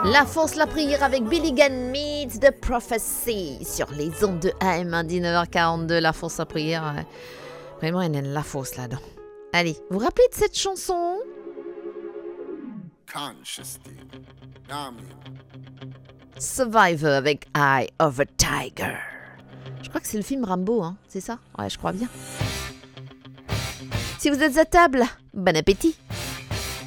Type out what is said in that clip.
La force, la prière avec Billy Gunn meets The Prophecy sur les ondes de AM à 19h42. La force, la prière, vraiment il y a la force là-dedans. Allez, vous vous rappelez de cette chanson? Survivor avec Eye of a Tiger. Je crois que c'est le film Rambo, hein, c'est ça? Ouais, je crois bien. Si vous êtes à table, bon appétit!